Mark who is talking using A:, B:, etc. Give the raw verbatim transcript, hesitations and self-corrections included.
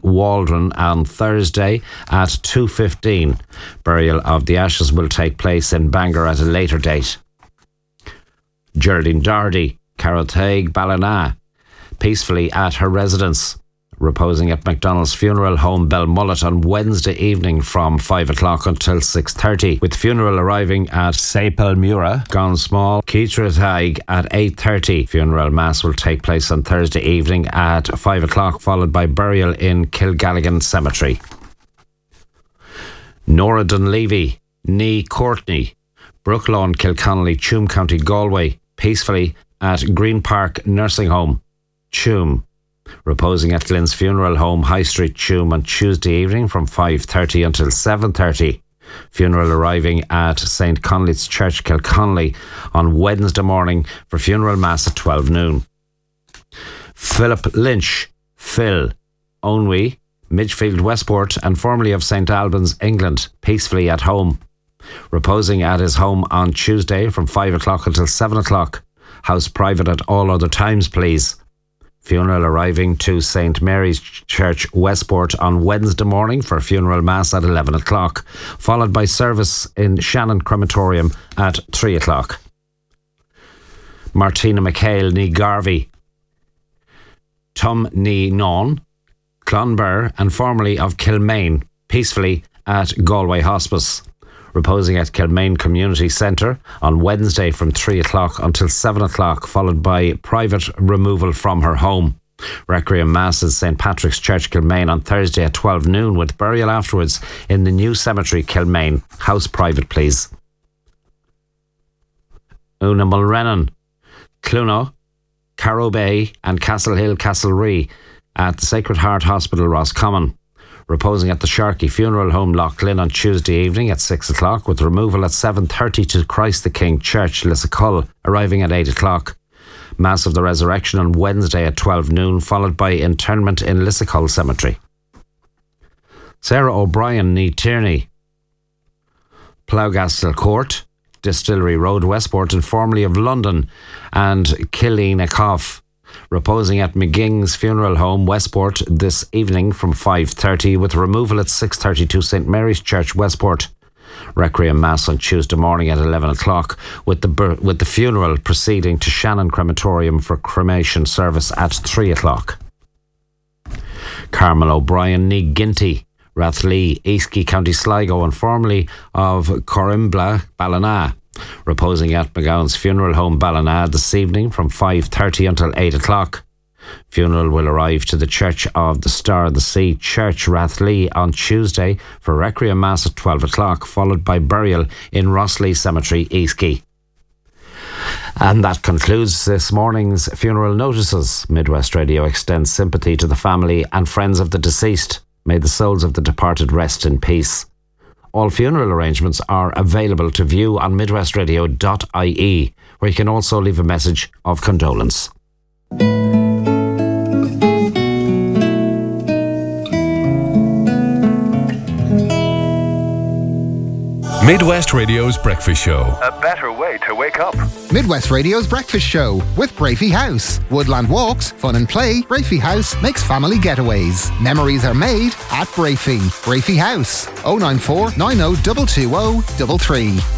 A: Waldron on Thursday at two fifteen. Burial of the ashes will take place in Bangor at a later date. Geraldine Doherty, Carrothaig, Ballina, peacefully at her residence, reposing at McDonald's Funeral Home, Belmullet, on Wednesday evening from five o'clock until six thirty, with funeral arriving at Sepulmura, Gone Small, Carrothaig at eight thirty. Funeral mass will take place on Thursday evening at five o'clock, followed by burial in Kilgalligan Cemetery. Nora Dunleavy, Nee Courtney, Brooklawn, Kilconnelly, Tuam County, Galway, peacefully at Green Park Nursing Home, Tuam, reposing at Glyn's Funeral Home, High Street, Tuam, on Tuesday evening from five thirty until seven thirty. Funeral arriving at Saint Conleth's Church, Kilconnelly, on Wednesday morning for funeral mass at twelve noon. Philip Lynch, Phil, Onwy, Midgefield, Westport, and formerly of Saint Albans, England, peacefully at home, reposing at his home on Tuesday from five o'clock until seven o'clock. House private at all other times, please. Funeral arriving to Saint Mary's Church, Westport, on Wednesday morning for funeral mass at eleven o'clock, followed by service in Shannon Crematorium at three o'clock. Martina McHale, Nee Garvey, Tom Nee Non, Clonbur, and formerly of Kilmaine, peacefully at Galway Hospice, reposing at Kilmaine Community Centre on Wednesday from three o'clock until seven o'clock, followed by private removal from her home. Requiem Mass at Saint Patrick's Church, Kilmaine, on Thursday at twelve noon, with burial afterwards in the new cemetery, Kilmaine. House private, please. Una Mulrennan, Cluno, Carrow Bay, and Castle Hill, Castlerea at the Sacred Heart Hospital, Roscommon, reposing at the Sharkey Funeral Home, Loughlin, on Tuesday evening at six o'clock, with removal at seven thirty to Christ the King Church, Lissacull, arriving at eight o'clock. Mass of the Resurrection on Wednesday at twelve noon, followed by interment in Lissacull Cemetery. Sarah O'Brien, Nee Tierney, Ploughgastle Court, Distillery Road, Westport, and formerly of London, and Killeen-a-Cough, reposing at McGing's Funeral Home, Westport, this evening from five thirty, with removal at six thirty to Saint Mary's Church, Westport. Requiem Mass on Tuesday morning at eleven o'clock, with the with the funeral proceeding to Shannon Crematorium for cremation service at three o'clock. Carmel O'Brien, Nee Ginty, Rathlee, Eastkey, County Sligo, and formerly of Corimbla, Ballina, reposing at McGowan's Funeral Home, Ballina, this evening from five thirty until eight o'clock. Funeral will arrive to the Church of the Star of the Sea, Church, Rathlee, on Tuesday for Requiem Mass at twelve o'clock, followed by burial in Rosslea Cemetery, Eastkey. And that concludes this morning's funeral notices. Midwest Radio extends sympathy to the family and friends of the deceased. May the souls of the departed rest in peace. All funeral arrangements are available to view on midwest radio dot I E, where you can also leave a message of condolence.
B: Midwest Radio's Breakfast Show.
C: A better way to wake up.
D: Midwest Radio's Breakfast Show with Brafey House. Woodland walks, fun and play. Brafey House makes family getaways. Memories are made at Brafey. Brafey House. oh nine four nine oh two two oh three three.